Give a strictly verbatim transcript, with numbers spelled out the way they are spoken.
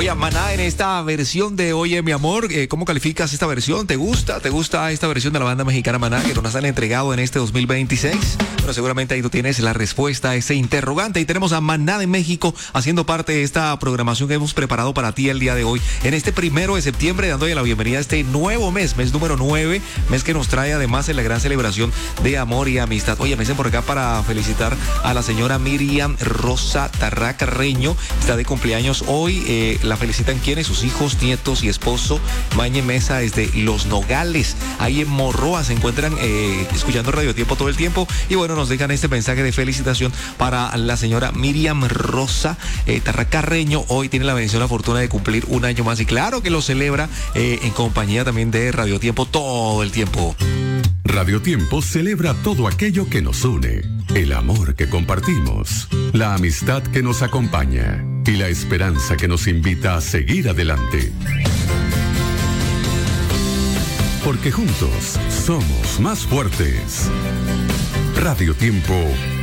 Oye, Maná, en esta versión de Oye, mi amor, eh, ¿cómo calificas esta versión? ¿Te gusta? ¿Te gusta esta versión de la banda mexicana Maná que nos han entregado en este dos mil veintiséis? Bueno, seguramente ahí tú tienes la respuesta a ese interrogante. Y tenemos a Maná de México haciendo parte de esta programación que hemos preparado para ti el día de hoy, en este primero de septiembre, dándole la bienvenida a este nuevo mes, mes número nueve, mes que nos trae además en la gran celebración de amor y amistad. Oye, me dicen por acá para felicitar a la señora Miriam Rosa Tarrá Carreño, está de cumpleaños hoy. Eh, la felicitan quienes, sus hijos, nietos y esposo. Mañe Mesa desde Los Nogales, ahí en Morroa, se encuentran eh, escuchando Radio Tiempo todo el tiempo, y bueno, nos dejan este mensaje de felicitación para la señora Miriam Rosa eh, Tarrá Carreño. Hoy tiene la bendición, la fortuna de cumplir un año más, y claro que lo celebra eh, en compañía también de Radio Tiempo todo el tiempo. Radio Tiempo celebra todo aquello que nos une, el amor que compartimos, la amistad que nos acompaña y la esperanza que nos invita a seguir adelante. Porque juntos somos más fuertes. Radio Tiempo